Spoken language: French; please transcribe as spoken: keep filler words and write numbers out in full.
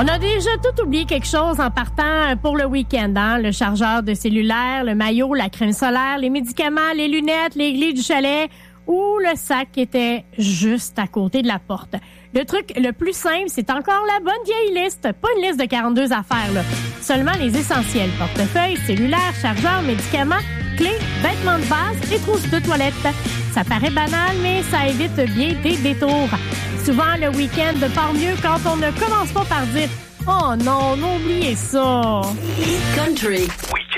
On a déjà tout oublié quelque chose en partant pour le week-end, hein? Le chargeur de cellulaire, le maillot, la crème solaire, les médicaments, les lunettes, les grilles du chalet ou le sac qui était juste à côté de la porte. Le truc le plus simple, c'est encore la bonne vieille liste. Pas une liste de quarante-deux affaires, là. Seulement les essentiels. Portefeuille, cellulaire, chargeur, médicaments, clés, vêtements de base et trousse de toilette. Ça paraît banal, mais ça évite bien des détours. Souvent, le week-end part mieux quand on ne commence pas par dire « Oh non, on a oublié ça! » Country.